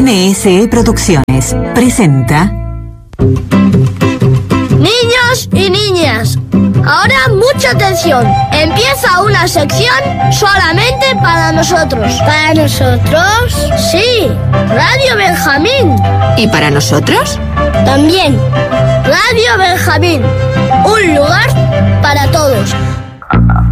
MSE Producciones presenta... Niños y niñas, ahora mucha atención. Empieza una sección solamente para nosotros. ¿Para nosotros? Sí, Radio Benjamín. ¿Y para nosotros? También, Radio Benjamín. Un lugar para todos.